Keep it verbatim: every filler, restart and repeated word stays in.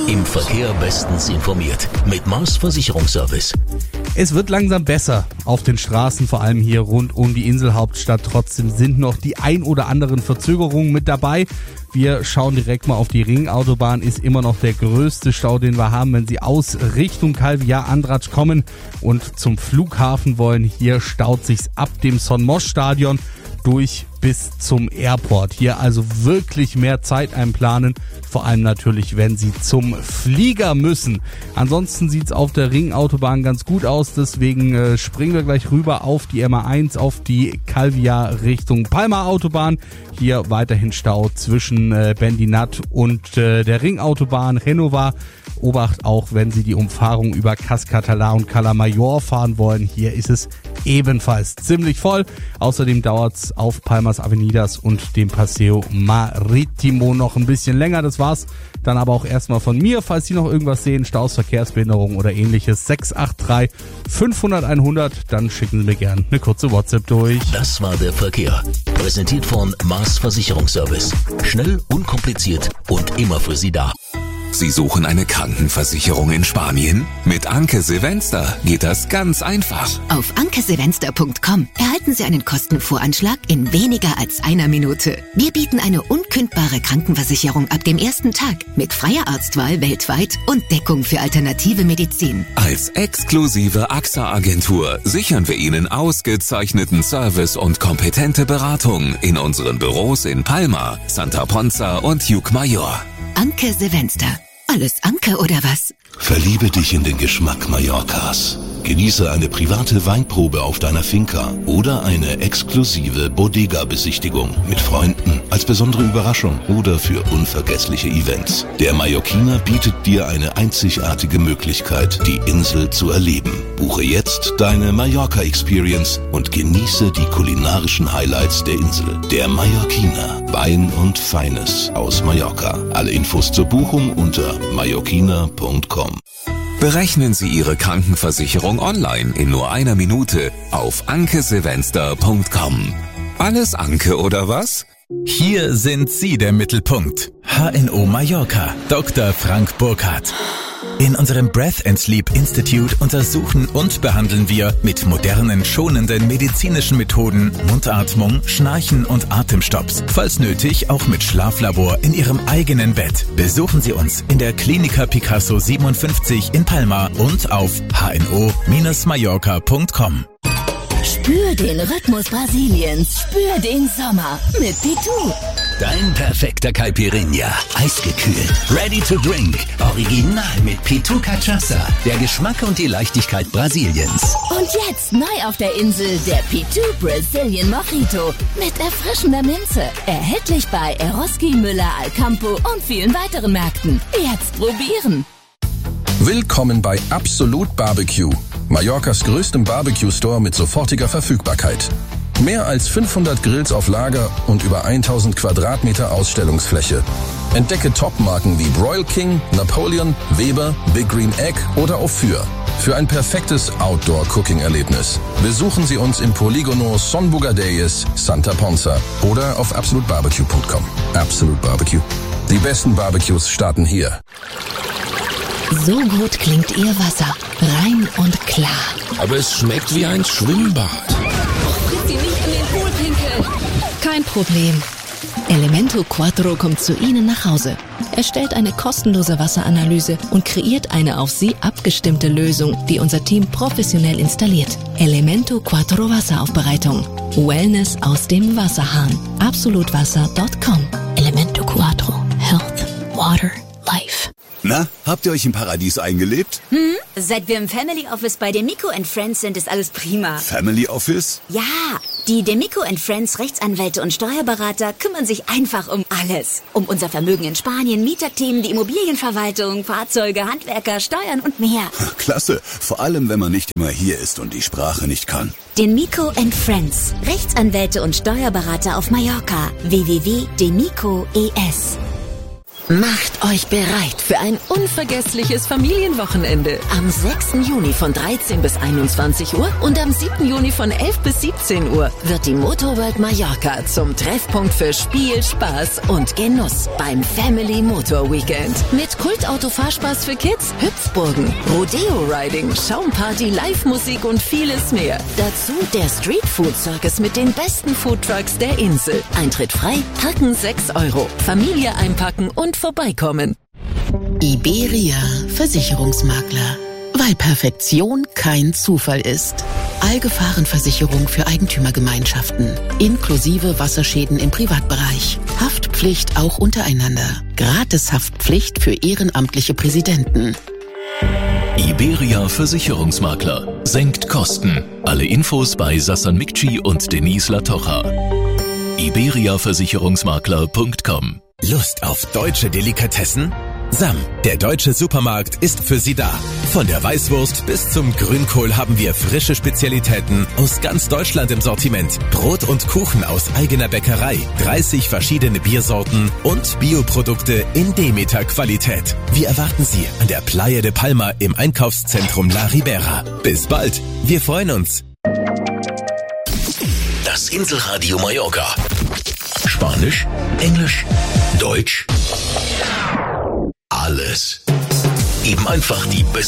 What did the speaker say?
Im Verkehr bestens informiert mit Mars Versicherungsservice. Es wird langsam besser auf den Straßen, vor allem hier rund um die Inselhauptstadt. Trotzdem sind noch die ein oder anderen Verzögerungen mit dabei. Wir schauen direkt mal auf die Ringautobahn. Ist immer noch der größte Stau, den wir haben, wenn Sie aus Richtung Calvillar Andratx kommen und zum Flughafen wollen. Hier staut sich's ab dem Son Mosch Stadion durch bis zum Airport. Hier also wirklich mehr Zeit einplanen, vor allem natürlich, wenn Sie zum Flieger müssen. Ansonsten sieht's auf der Ringautobahn ganz gut aus, deswegen äh, springen wir gleich rüber auf die M A eins, auf die Calvillar Richtung Palma Autobahn. Hier weiterhin Stau zwischen äh, Bendinat und äh, der Ringautobahn Renova. Obacht auch, wenn Sie die Umfahrung über Cascatalar und Cala Mayor fahren wollen. Hier ist es ebenfalls ziemlich voll. Außerdem dauert's auf Palmas Avenidas und dem Paseo Maritimo noch ein bisschen länger. Das war's dann aber auch erstmal von mir. Falls Sie noch irgendwas sehen, Staus, Verkehrsbehinderung oder ähnliches, sechs acht drei fünfhundert einhundert, dann schicken Sie mir gerne eine kurze WhatsApp durch. Das war der Verkehr. Präsentiert von Mars Versicherungsservice. Schnell, unkompliziert und immer für Sie da. Sie suchen eine Krankenversicherung in Spanien? Mit Anke Silvester geht das ganz einfach. Auf anke silvester punkt com erhalten Sie einen Kostenvoranschlag in weniger als einer Minute. Wir bieten eine unkündbare Krankenversicherung ab dem ersten Tag mit freier Arztwahl weltweit und Deckung für alternative Medizin. Als exklusive A X A-Agentur sichern wir Ihnen ausgezeichneten Service und kompetente Beratung in unseren Büros in Palma, Santa Ponza und Llucmajor. Anke Silvester. Alles Anke oder was? Verliebe dich in den Geschmack Mallorcas. Genieße eine private Weinprobe auf deiner Finca oder eine exklusive Bodega-Besichtigung mit Freunden als besondere Überraschung oder für unvergessliche Events. Der Mallorquiner bietet dir eine einzigartige Möglichkeit, die Insel zu erleben. Buche jetzt deine Mallorca-Experience und genieße die kulinarischen Highlights der Insel. Der Mallorquiner. Wein und Feines aus Mallorca. Alle Infos zur Buchung unter mallorquiner punkt com. Berechnen Sie Ihre Krankenversicherung online in nur einer Minute auf anke silvester punkt com. Alles Anke oder was? Hier sind Sie der Mittelpunkt. H N O Mallorca, Doktor Frank Burkhardt. In unserem Breath and Sleep Institute untersuchen und behandeln wir mit modernen, schonenden medizinischen Methoden Mundatmung, Schnarchen und Atemstopps. Falls nötig, auch mit Schlaflabor in Ihrem eigenen Bett. Besuchen Sie uns in der Klinika Picasso siebenundfünfzig in Palma und auf h n o dash mallorca punkt com. Spür den Rhythmus Brasiliens, spür den Sommer mit Pitu. Dein perfekter Caipirinha, eisgekühlt, ready to drink, original mit Pitu Cachaça, der Geschmack und die Leichtigkeit Brasiliens. Und jetzt neu auf der Insel der Pitu Brazilian Mojito mit erfrischender Minze. Erhältlich bei Eroski, Müller, Alcampo und vielen weiteren Märkten. Jetzt probieren. Willkommen bei Absolut Barbecue, Mallorcas größtem Barbecue-Store mit sofortiger Verfügbarkeit. Mehr als fünfhundert Grills auf Lager und über tausend Quadratmeter Ausstellungsfläche. Entdecke Top-Marken wie Broil King, Napoleon, Weber, Big Green Egg oder Ophir. Für ein perfektes Outdoor-Cooking-Erlebnis. Besuchen Sie uns im Poligono Son Bugadeyes, Santa Ponza oder auf absolut barbecue punkt com. Absolut Barbecue. Die besten Barbecues starten hier. So gut klingt Ihr Wasser. Rein und klar. Aber es schmeckt wie ein Schwimmbad. Sie nicht in den Pool pinkeln. Kein Problem. Elemento Quattro kommt zu Ihnen nach Hause. Er stellt eine kostenlose Wasseranalyse und kreiert eine auf Sie abgestimmte Lösung, die unser Team professionell installiert. Elemento Quattro Wasseraufbereitung. Wellness aus dem Wasserhahn. absolutwasser punkt com. Elemento Quattro. Health. Water. Life. Na, habt ihr euch im Paradies eingelebt? Hm? Seit wir im Family Office bei Demico and Friends sind, ist alles prima. Family Office? Ja, die Demico and Friends Rechtsanwälte und Steuerberater kümmern sich einfach um alles. Um unser Vermögen in Spanien, Mieterthemen, die Immobilienverwaltung, Fahrzeuge, Handwerker, Steuern und mehr. Klasse, vor allem wenn man nicht immer hier ist und die Sprache nicht kann. Demico and Friends, Rechtsanwälte und Steuerberater auf Mallorca. w w w punkt demico punkt e s Macht euch bereit für ein unvergessliches Familienwochenende. Am sechsten Juni von dreizehn bis einundzwanzig Uhr und am siebten Juni von elf bis siebzehn Uhr wird die Motorworld Mallorca zum Treffpunkt für Spiel, Spaß und Genuss beim Family Motor Weekend. Mit Kultauto-Fahrspaß für Kids, Hüpfburgen, Rodeo-Riding, Schaumparty, Live-Musik und vieles mehr. Dazu der Street-Food-Circus mit den besten Foodtrucks der Insel. Eintritt frei, Parken sechs Euro. Familie einpacken und vorbeikommen. Iberia Versicherungsmakler. Weil Perfektion kein Zufall ist. Allgefahrenversicherung für Eigentümergemeinschaften. Inklusive Wasserschäden im Privatbereich. Haftpflicht auch untereinander. Gratis-Haftpflicht für ehrenamtliche Präsidenten. Iberia Versicherungsmakler. Senkt Kosten. Alle Infos bei Sassan Mikci und Denise Latocha. iberia versicherungsmakler punkt com. Lust auf deutsche Delikatessen? Sam, der deutsche Supermarkt, ist für Sie da. Von der Weißwurst bis zum Grünkohl haben wir frische Spezialitäten aus ganz Deutschland im Sortiment. Brot und Kuchen aus eigener Bäckerei, dreißig verschiedene Biersorten und Bioprodukte in Demeter-Qualität. Wir erwarten Sie an der Playa de Palma im Einkaufszentrum La Ribera. Bis bald, wir freuen uns. Das Inselradio Mallorca. Spanisch, Englisch, Deutsch. Alles. Eben einfach die